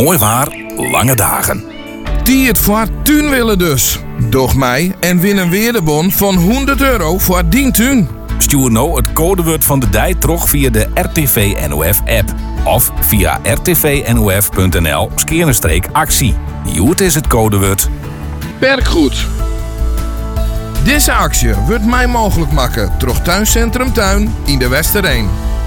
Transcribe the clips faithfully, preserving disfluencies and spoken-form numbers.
Mooi waar, lange dagen. Die het voor tuin willen dus. Doch mij en win een weerdebon van honderd euro voor dien tuin. Stuur nou het codewoord van de dij terug via de R T V N O F-app. Of via r t v n o f punt n l skerenstreek actie. Joet is het codewoord. Perkgoed. Deze actie wordt mij mogelijk maken door Tuincentrum Tuin in de Westereen.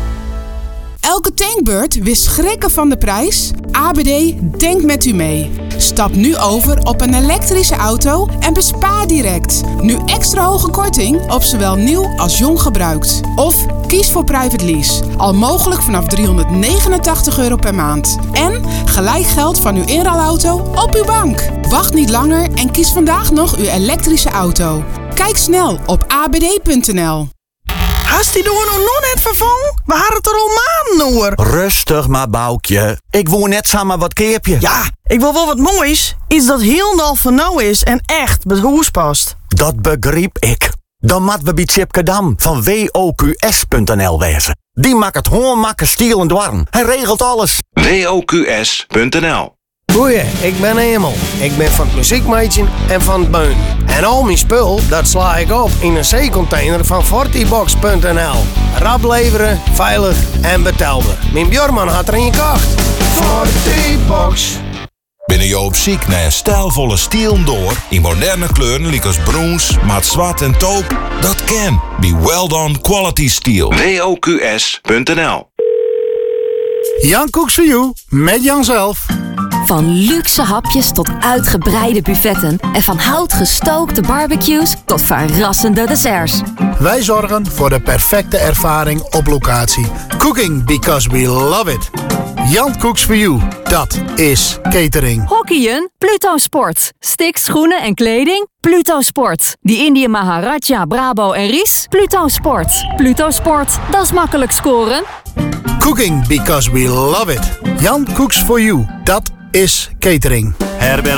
Elke tankbeurt wist schrikken van de prijs? A B D denkt met u mee. Stap nu over op een elektrische auto en bespaar direct. Nu extra hoge korting op zowel nieuw als jong gebruikt. Of kies voor private lease. Al mogelijk vanaf driehonderdnegenentachtig euro per maand. En gelijk geld van uw inruilauto op uw bank. Wacht niet langer en kies vandaag nog uw elektrische auto. Kijk snel op a b d punt n l. Hast die door nog net vervangen? We hadden het er al maanden over. Rustig maar, Boukje. Ik woon net samen wat keerpje. Ja, ik wil wel wat moois. Iets dat heel van nou is en echt bij het huis past. Dat begreep ik. Dan mat we bij Tjipke Dam van w o q s punt n l wezen. Die maakt het gewoon makken, stiel en dwarren. Hij regelt alles. w o q s punt n l. Goeie, ik ben Emel. Ik ben van het muziekmeisje en van het beun. En al mijn spul, dat sla ik op in een zeecontainer van fortybox punt n l. Rap leveren, veilig en betaalbaar. Mijn Björman had er een gekocht. Fortybox. Binnen je op zoek naar een stijlvolle stiel door in moderne kleuren zoals brons, maat zwart en taupe? Dat kan bij Well Done Quality Steel. w o q s punt n l. Jan Cooks for You, met Jan zelf. Van luxe hapjes tot uitgebreide buffetten en van hout gestookte barbecues tot verrassende desserts. Wij zorgen voor de perfecte ervaring op locatie. Cooking because we love it. Jan Cooks for You, dat is catering. Hockeyen? Pluto Sport. Sticks, schoenen en kleding? Pluto Sport. Die Indië Maharaja, Bravo en Ries? Pluto Sport. Pluto Sport, dat is makkelijk scoren. Cooking because we love it. Jan Cooks for You, dat is catering. Herbert